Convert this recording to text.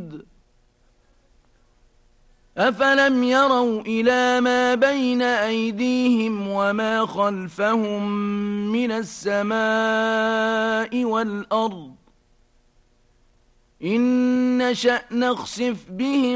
بعيد أفلم يروا إلى ما بين أيديهم وما خلفهم من السماء والأرض إن نشأ نخسف بهم